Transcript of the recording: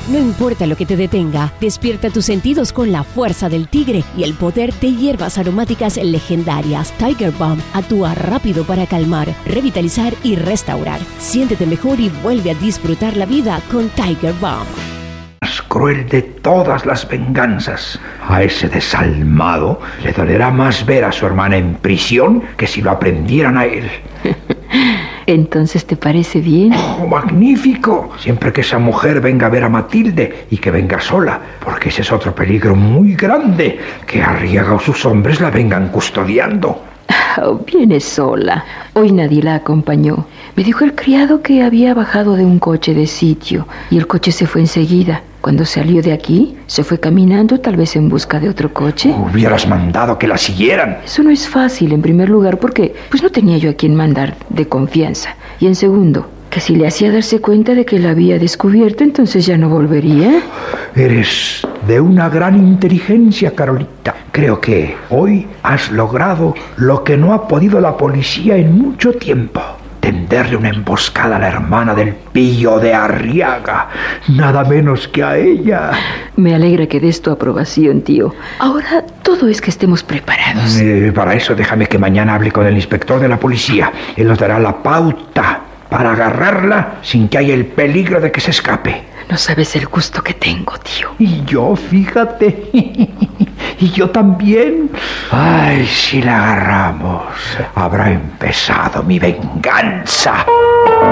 No importa lo que te detenga, despierta tus sentidos con la fuerza del tigre y el poder de hierbas aromáticas legendarias. Tiger Balm actúa rápido para calmar, revitalizar y restaurar. Siéntete mejor y vuelve a disfrutar la vida con Tiger Balm. Más cruel de todas las venganzas. A ese desalmado le dolerá más ver a su hermana en prisión que si lo aprendieran a él. ¿Entonces te parece bien? ¡Oh, magnífico! Siempre que esa mujer venga a ver a Matilde y que venga sola, porque ese es otro peligro muy grande, que Arriaga o sus hombres la vengan custodiando. Oh, viene sola. Hoy nadie la acompañó. Me dijo el criado que había bajado de un coche de sitio y el coche se fue enseguida. Cuando salió de aquí, se fue caminando, tal vez en busca de otro coche. Hubieras mandado que la siguieran. Eso no es fácil, en primer lugar, porque pues no tenía yo a quien mandar de confianza. Y en segundo, que si le hacía darse cuenta de que la había descubierto, entonces ya no volvería. Eres de una gran inteligencia, Carolita. Creo que hoy has logrado lo que no ha podido la policía en mucho tiempo. Tenderle una emboscada a la hermana del pillo de Arriaga, nada menos que a ella. Me alegra que des tu aprobación, tío. Ahora todo es que estemos preparados. Para eso déjame que mañana hable con el inspector de la policía. Él nos dará la pauta para agarrarla sin que haya el peligro de que se escape. No sabes el gusto que tengo, tío. Y yo, fíjate. Y yo también. Ay, si la agarramos, habrá empezado mi venganza.